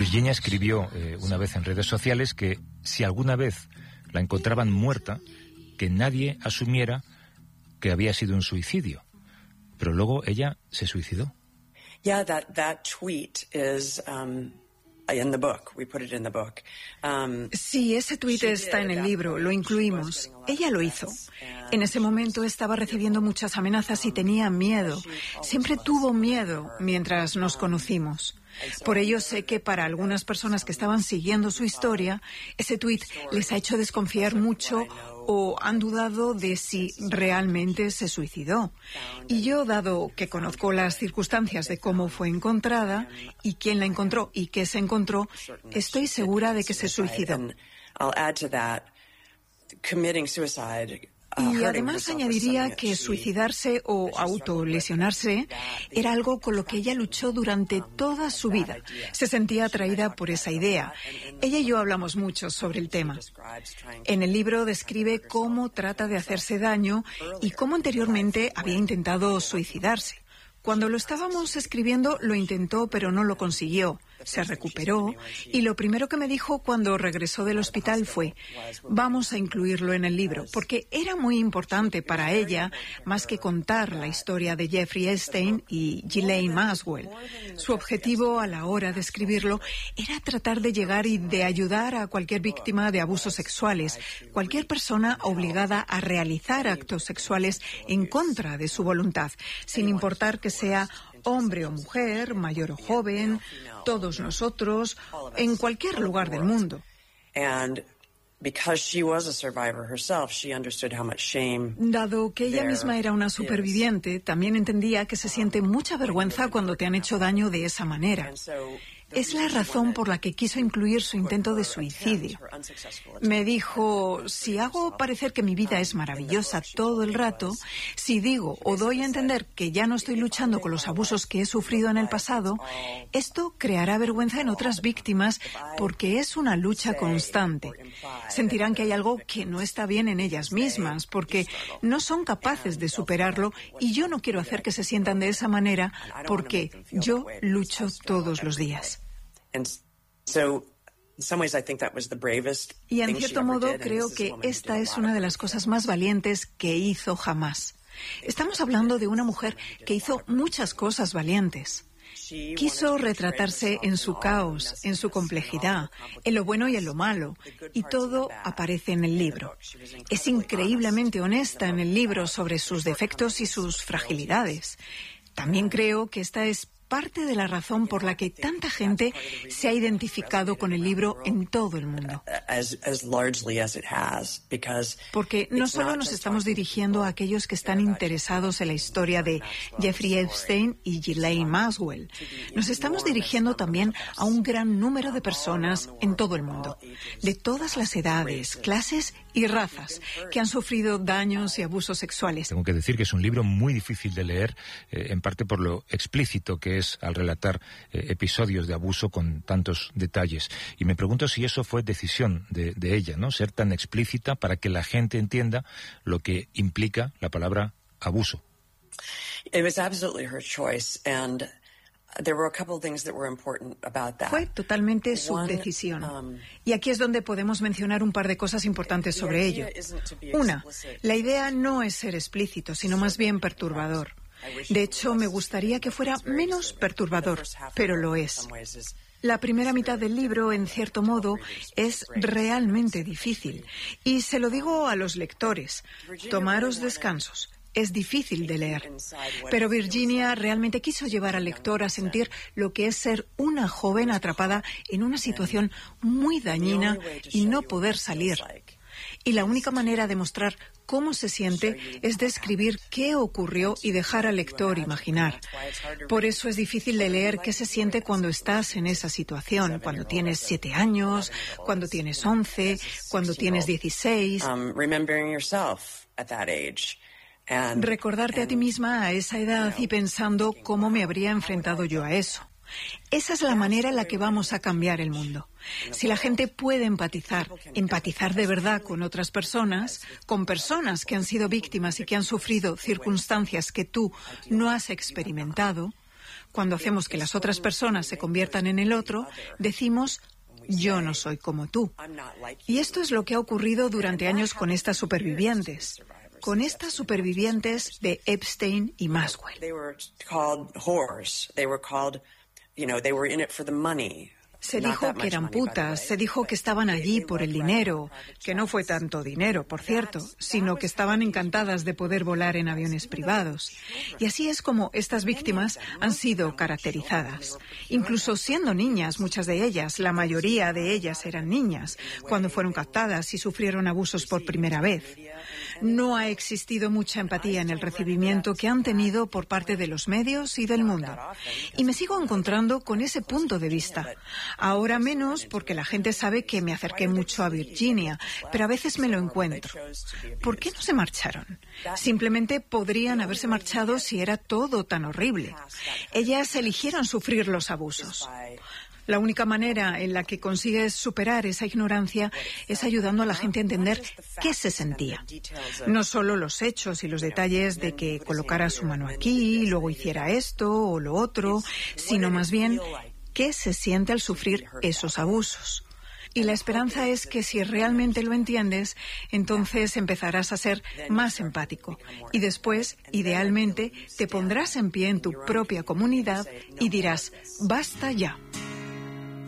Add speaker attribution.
Speaker 1: Virginia escribió una vez en redes sociales que si alguna vez la encontraban muerta, que nadie asumiera que había sido un suicidio. Pero luego ella se suicidó.
Speaker 2: Yeah, that tweet is in the book. We put it in the book.
Speaker 3: Sí, ese tuit está en el libro, lo incluimos. Ella lo hizo. En ese momento estaba recibiendo muchas amenazas y tenía miedo. Siempre tuvo miedo mientras nos conocimos. Por ello sé que para algunas personas que estaban siguiendo su historia, ese tuit les ha hecho desconfiar mucho o han dudado de si realmente se suicidó. Y yo, dado que conozco las circunstancias de cómo fue encontrada y quién la encontró y qué se encontró, estoy segura de que se suicidó. Y además añadiría que suicidarse o autolesionarse era algo con lo que ella luchó durante toda su vida. Se sentía atraída por esa idea. Ella y yo hablamos mucho sobre el tema. En el libro describe cómo trata de hacerse daño y cómo anteriormente había intentado suicidarse. Cuando lo estábamos escribiendo lo intentó, pero no lo consiguió. Se recuperó y lo primero que me dijo cuando regresó del hospital fue: vamos a incluirlo en el libro, porque era muy importante para ella, más que contar la historia de Jeffrey Epstein y Ghislaine Maxwell. Su objetivo a la hora de escribirlo era tratar de llegar y de ayudar a cualquier víctima de abusos sexuales, cualquier persona obligada a realizar actos sexuales en contra de su voluntad, sin importar que sea hombre o mujer, mayor o joven, todos nosotros, en cualquier lugar del mundo. Dado que ella misma era una superviviente, también entendía que se siente mucha vergüenza cuando te han hecho daño de esa manera. Es la razón por la que quiso incluir su intento de suicidio. Me dijo: si hago parecer que mi vida es maravillosa todo el rato, si digo o doy a entender que ya no estoy luchando con los abusos que he sufrido en el pasado, esto creará vergüenza en otras víctimas porque es una lucha constante. Sentirán que hay algo que no está bien en ellas mismas porque no son capaces de superarlo y yo no quiero hacer que se sientan de esa manera porque yo lucho todos los días. Y en cierto modo creo que esta es una de las cosas más valientes que hizo jamás. Estamos hablando de una mujer que hizo muchas cosas valientes. Quiso retratarse en su caos, en su complejidad, en lo bueno y en lo malo, y todo aparece en el libro. Es increíblemente honesta en el libro sobre sus defectos y sus fragilidades. También creo que esta es parte de la razón por la que tanta gente se ha identificado con el libro en todo el mundo. Porque no solo nos estamos dirigiendo a aquellos que están interesados en la historia de Jeffrey Epstein y Ghislaine Maxwell. Nos estamos dirigiendo también a un gran número de personas en todo el mundo, de todas las edades, clases y razas, que han sufrido daños y abusos sexuales.
Speaker 1: Tengo que decir que es un libro muy difícil de leer, en parte por lo explícito que es al relatar episodios de abuso con tantos detalles. Y me pregunto si eso fue decisión de ella, ¿no? Ser tan explícita para que la gente entienda lo que implica la palabra abuso.
Speaker 3: Fue totalmente su decisión. Y aquí es donde podemos mencionar un par de cosas importantes sobre ello. Una, la idea no es ser explícito, sino más bien perturbador. De hecho, me gustaría que fuera menos perturbador, pero lo es. La primera mitad del libro, en cierto modo, es realmente difícil. Y se lo digo a los lectores: tomaros descansos. Es difícil de leer. Pero Virginia realmente quiso llevar al lector a sentir lo que es ser una joven atrapada en una situación muy dañina y no poder salir. Y la única manera de mostrar cómo se siente es describir qué ocurrió y dejar al lector imaginar. Por eso es difícil de leer qué se siente cuando estás en esa situación, cuando tienes 7 años, cuando tienes 11, cuando tienes 16. Recordarte a ti misma a esa edad y pensando cómo me habría enfrentado yo a eso. Esa es la manera en la que vamos a cambiar el mundo. Si la gente puede empatizar de verdad con otras personas, con personas que han sido víctimas y que han sufrido circunstancias que tú no has experimentado, cuando hacemos que las otras personas se conviertan en el otro, decimos: yo no soy como tú. Y esto es lo que ha ocurrido durante años con estas supervivientes. Con estas supervivientes de Epstein y Maxwell. Se dijo que eran putas, se dijo que estaban allí por el dinero, que no fue tanto dinero, por cierto, sino que estaban encantadas de poder volar en aviones privados. Y así es como estas víctimas han sido caracterizadas. Incluso siendo niñas, muchas de ellas, la mayoría de ellas eran niñas, cuando fueron captadas y sufrieron abusos por primera vez. No ha existido mucha empatía en el recibimiento que han tenido por parte de los medios y del mundo. Y me sigo encontrando con ese punto de vista. Ahora menos porque la gente sabe que me acerqué mucho a Virginia, pero a veces me lo encuentro. ¿Por qué no se marcharon? Simplemente podrían haberse marchado si era todo tan horrible. Ellas eligieron sufrir los abusos. La única manera en la que consigues superar esa ignorancia es ayudando a la gente a entender qué se sentía. No solo los hechos y los detalles de que colocara su mano aquí, y luego hiciera esto o lo otro, sino más bien qué se siente al sufrir esos abusos. Y la esperanza es que si realmente lo entiendes, entonces empezarás a ser más empático. Y después, idealmente, te pondrás en pie en tu propia comunidad y dirás: basta ya.